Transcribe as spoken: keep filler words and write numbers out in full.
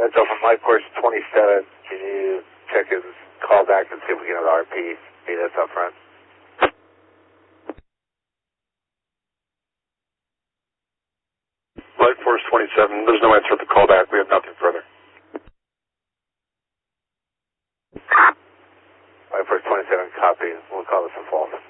That's all from Life Force twenty-seven. Can you check his call back and see if we can have the R P meet us up front? Life Force twenty-seven, there's no answer at the callback. We have nothing further. Life Force twenty-seven, copy. We'll call this a false.